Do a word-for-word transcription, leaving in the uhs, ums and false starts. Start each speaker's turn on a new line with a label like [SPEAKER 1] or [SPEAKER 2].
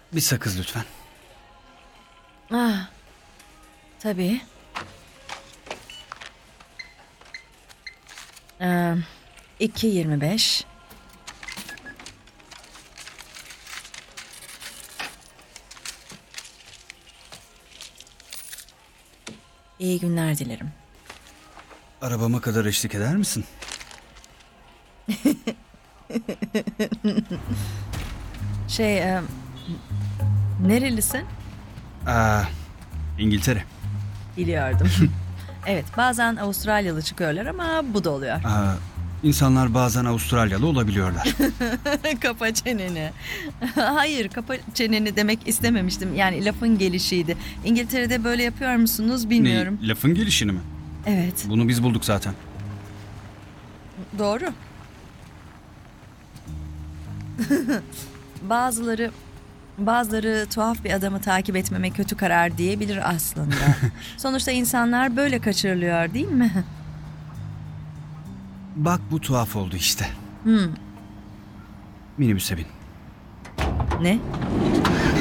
[SPEAKER 1] Bir sakız lütfen.
[SPEAKER 2] Ah, tabii. Ee, iki yirmi beş. İyi günler dilerim.
[SPEAKER 1] Arabama kadar eşlik eder misin?
[SPEAKER 2] Şey, e, nerelisin?
[SPEAKER 1] Aa, İngiltere.
[SPEAKER 2] Biliyordum. Evet, bazen Avustralyalı çıkıyorlar ama bu da oluyor.
[SPEAKER 1] Aa, insanlar bazen Avustralyalı olabiliyorlar.
[SPEAKER 2] Kapa çeneni. Hayır, kapa çeneni demek istememiştim. Yani lafın gelişiydi. İngiltere'de böyle yapıyor musunuz bilmiyorum.
[SPEAKER 1] Ne, lafın gelişini mi?
[SPEAKER 2] Evet,
[SPEAKER 1] Bunu biz bulduk zaten.
[SPEAKER 2] doğru. Bazıları bazıları tuhaf bir adamı takip etmeme kötü karar diyebilir aslında. Sonuçta insanlar böyle kaçırılıyor, değil mi?
[SPEAKER 1] Bak bu tuhaf oldu işte.
[SPEAKER 2] Hmm.
[SPEAKER 1] Minibüse bin.
[SPEAKER 2] Ne?